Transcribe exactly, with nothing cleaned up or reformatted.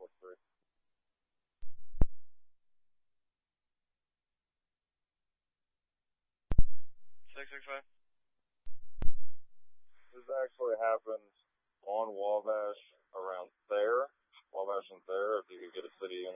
four three. six six five. This actually happened on Wabash around there. Wabash and there, if you could get a city in